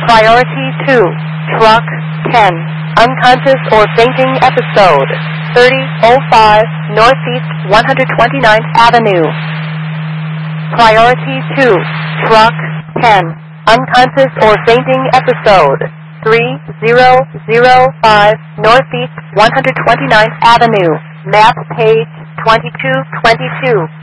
Priority 2, Truck 10, unconscious or fainting episode, 3005 Northeast 129th Avenue. Priority 2, Truck 10, unconscious or fainting episode, 3005 Northeast 129th Avenue. Map page 2222.